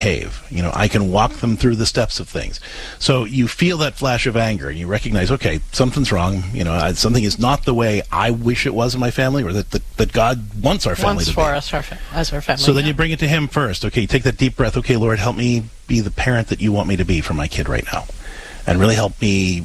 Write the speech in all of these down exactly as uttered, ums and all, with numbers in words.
behave. You know, I can walk them through the steps of things. So you feel that flash of anger and you recognize, okay, something's wrong. You know, I, something is not the way I wish it was in my family, or that, that, that God wants our family wants to for be. us our fa- as our family. So then yeah. you bring it to him first. Okay, take that deep breath. Okay, Lord, help me be the parent that you want me to be for my kid right now. And really help me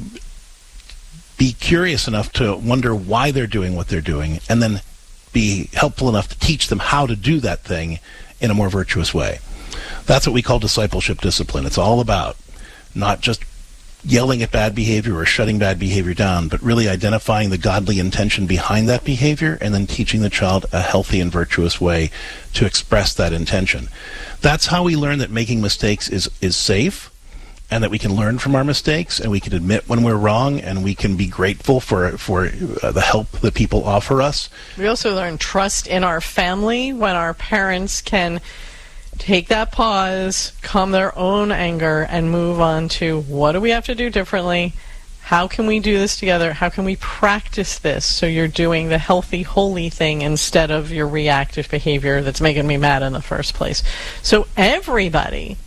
be curious enough to wonder why they're doing what they're doing, and then be helpful enough to teach them how to do that thing in a more virtuous way. That's what we call discipleship discipline. It's all about not just yelling at bad behavior or shutting bad behavior down, but really identifying the godly intention behind that behavior and then teaching the child a healthy and virtuous way to express that intention. That's how we learn that making mistakes is, is safe, and that we can learn from our mistakes, and we can admit when we're wrong, and we can be grateful for for uh, the help that people offer us. We also learn trust in our family when our parents can take that pause, calm their own anger, and move on to what do we have to do differently? How can we do this together? How can we practice this so you're doing the healthy, holy thing instead of your reactive behavior that's making me mad in the first place? So everybody,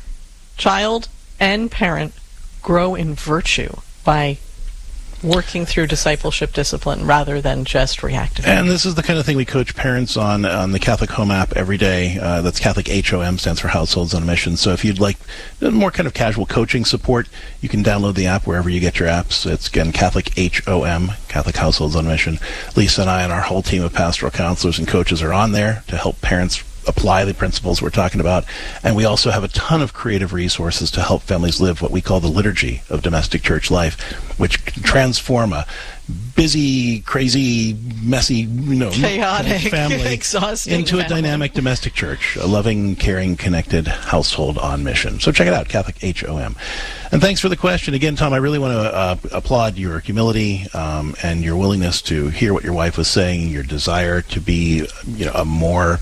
child and parent, grow in virtue by working through discipleship discipline rather than just reactive. And this is the kind of thing we coach parents on on the Catholic Home app every day. Uh, that's Catholic H O M, stands for Households on a Mission. So if you'd like more kind of casual coaching support, you can download the app wherever you get your apps. It's, again, Catholic H O M, Catholic Households on a Mission. Lisa and I and our whole team of pastoral counselors and coaches are on there to help parents apply the principles we're talking about. And we also have a ton of creative resources to help families live what we call the liturgy of domestic church life, which can transform a busy, crazy, messy, you know, chaotic, family exhausting into a family. dynamic domestic church, a loving, caring, connected household on mission. So check it out, Catholic H O M. And thanks for the question. Again, Tom, I really want to uh, applaud your humility um, and your willingness to hear what your wife was saying, your desire to be, you know, a more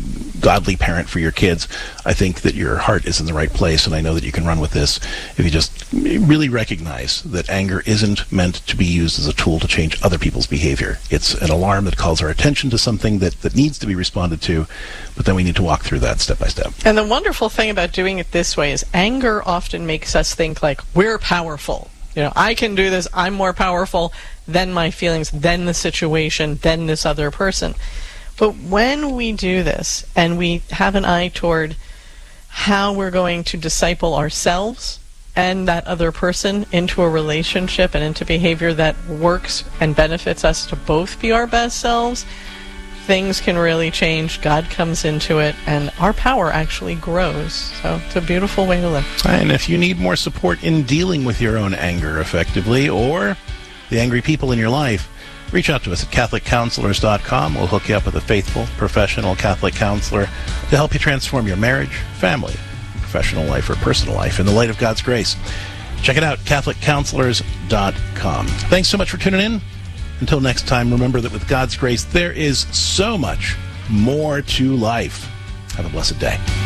godly parent for your kids. I think that your heart is in the right place, and I know that you can run with this if you just really recognize that anger isn't meant to be used as a tool to change other people's behavior. It's an alarm that calls our attention to something that, that needs to be responded to, but then we need to walk through that step by step. And the wonderful thing about doing it this way is anger often makes us think like we're powerful. You know, I can do this, I'm more powerful than my feelings, than the situation, than this other person. But when we do this and we have an eye toward how we're going to disciple ourselves and that other person into a relationship and into behavior that works and benefits us to both be our best selves, things can really change. God comes into it, and our power actually grows. So it's a beautiful way to live. And if you need more support in dealing with your own anger effectively, or the angry people in your life, reach out to us at Catholic Counselors dot com. We'll hook you up with a faithful, professional Catholic counselor to help you transform your marriage, family, professional life, or personal life in the light of God's grace. Check it out, Catholic Counselors dot com. Thanks so much for tuning in. Until next time, remember that with God's grace, there is so much more to life. Have a blessed day.